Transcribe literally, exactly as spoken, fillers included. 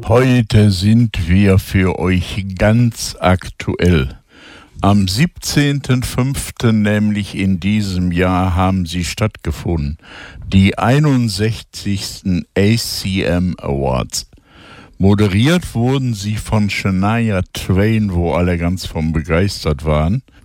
Heute sind wir für euch ganz aktuell. Am siebzehnten fünften nämlich in diesem Jahr haben sie stattgefunden, die einundsechzigsten A C M Awards. Moderiert wurden sie von Shania Twain, wo alle ganz von begeistert waren.